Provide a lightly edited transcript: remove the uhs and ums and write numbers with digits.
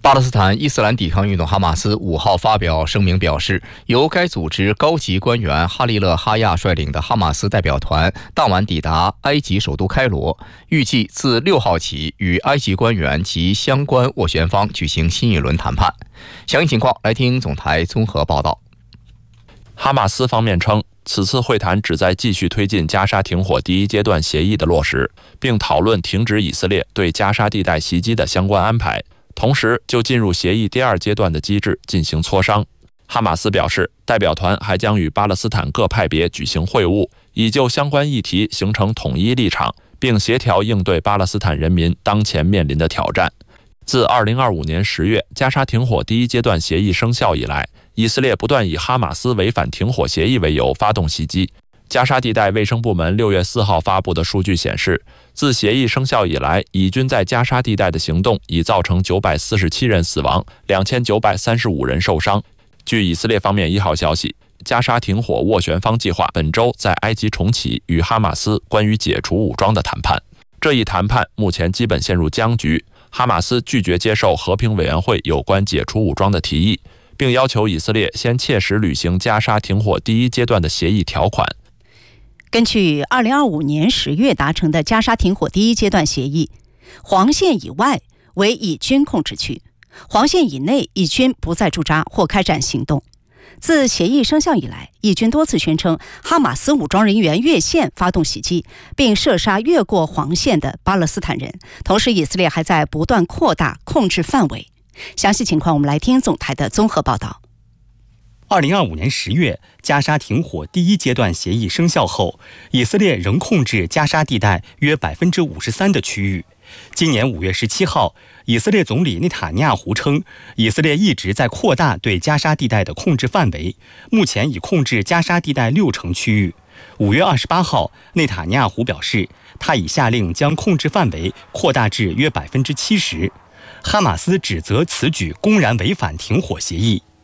巴勒斯坦伊斯兰抵抗运动哈马斯5号发表声明表示，由该组织高级官员哈利勒·哈亚率领的哈马斯代表团当晚抵达埃及首都开罗，预计自6号起与埃及官员及相关斡旋方举行新一轮谈判。详细情况来听总台综合报道。 哈马斯方面称，此次会谈旨在继续推进加沙停火第1阶段协议的落实，并讨论停止以色列对加沙地带袭击的相关安排，同时就进入协议第2阶段的机制进行磋商。哈马斯表示，代表团还将与巴勒斯坦各派别举行会晤，以就相关议题形成统一立场，并协调应对巴勒斯坦人民当前面临的挑战。自2025年10月加沙停火第1阶段协议生效以来，以色列不断以哈马斯违反停火协议为由发动袭击。加沙地带卫生部门6月4号发布的数据显示，自协议生效以来，以军在加沙地带的行动已造成947人死亡，2935人受伤。据以色列方面1号消息，加沙停火斡旋方计划本周在埃及重启与哈马斯关于解除武装的谈判。这一谈判目前基本陷入僵局，哈马斯拒绝接受和平委员会有关解除武装的提议，并要求以色列先切实履行加沙停火第1阶段的协议条款。 根据2025年10月达成的加沙停火第1阶段协议，黄线以外为以军控制区，黄线以内以军不再驻扎或开展行动。自协议生效以来，以军多次宣称哈马斯武装人员越线发动袭击，并射杀越过黄线的巴勒斯坦人。同时，以色列还在不断扩大控制范围。详细情况，我们来听总台的综合报道。 2025年10月，加沙停火第1阶段协议生效后，以色列仍控制加沙地带约53%的区域。今年5月17号，以色列总理内塔尼亚胡称，以色列一直在扩大对加沙地带的控制范围，目前已控制加沙地带60%区域。5月28号，内塔尼亚胡表示，他已下令将控制范围扩大至约70%。哈马斯指责此举公然违反停火协议。